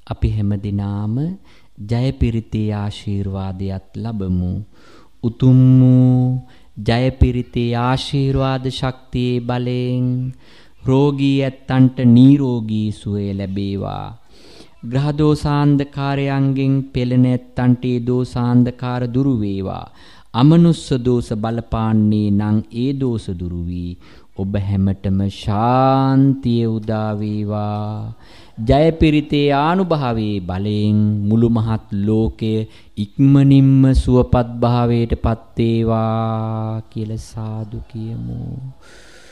අපි හැමදිනාම ජයපිරිතේ ආශිර්වාදයක් ලැබමු. උතුම් වූ ජයපිරිතේ ආශිර්වාද ශක්තියේ බලයෙන් රෝගී ඇත්තන්ට නිරෝගී සුවය ලැබේවා. ග්‍රහ දෝෂාන්ධකාරයන්ගෙන් පෙළෙන ඇත්තන්ට ඒ දෝෂාන්ධකාර දුරු වේවා. අමනුස්ස දෝෂ බලපාන්නේ නම් ඒ දෝෂ දුරු වී ඔබ හැමතෙම ශාන්තිය උදා වේවා. ජයපිරිතේ ආනුභාවයේ බලයෙන් මුළු මහත් ලෝකය ඉක්මනින්ම සුවපත් භාවයට පත් වේවා කියලා සාදු කියමු.